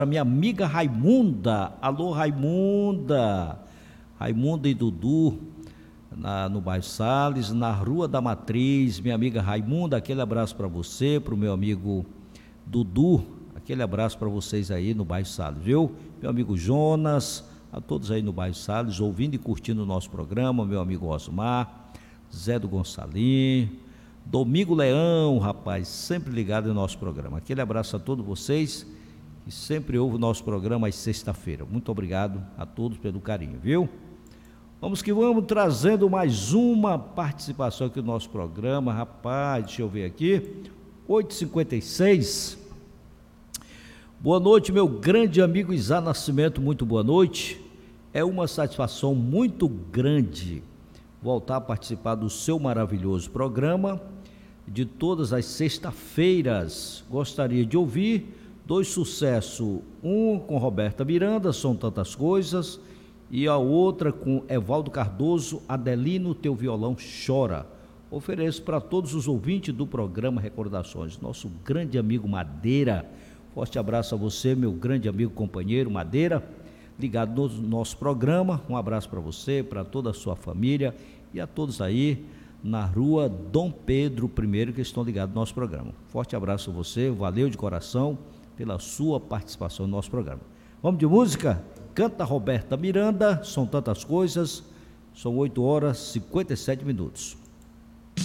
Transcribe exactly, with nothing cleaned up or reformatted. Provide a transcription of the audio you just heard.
Para minha amiga Raimunda. Alô, Raimunda. Raimunda e Dudu, na, no bairro Salles, na Rua da Matriz. Minha amiga Raimunda, aquele abraço para você, para o meu amigo Dudu. Aquele abraço para vocês aí no bairro Salles, viu? Meu amigo Jonas, a todos aí no bairro Salles, ouvindo e curtindo o nosso programa. Meu amigo Osmar, Zé do Gonçalim, Domingo Leão, rapaz, sempre ligado no nosso programa. Aquele abraço a todos vocês que sempre ouvem o nosso programa às sexta-feira. Muito obrigado a todos pelo carinho, viu? Vamos que vamos, trazendo mais uma participação aqui no nosso programa, rapaz, deixa eu ver aqui, oito e cinquenta e seis. Boa noite, meu grande amigo Isá Nascimento, muito boa noite. É uma satisfação muito grande voltar a participar do seu maravilhoso programa de todas as sextas-feiras. Gostaria de ouvir dois sucessos, um com Roberta Miranda, São Tantas Coisas, e a outra com Evaldo Cardoso, Adelino, Teu Violão Chora. Ofereço para todos os ouvintes do programa Recordações, nosso grande amigo Madeira. Forte abraço a você, meu grande amigo companheiro Madeira, ligado no nosso programa. Um abraço para você, para toda a sua família e a todos aí na rua Dom Pedro primeiro que estão ligados no nosso programa. Forte abraço a você, valeu de coração pela sua participação no nosso programa. Vamos de música? Canta Roberta Miranda, São Tantas Coisas. São oito horas e cinquenta e sete minutos.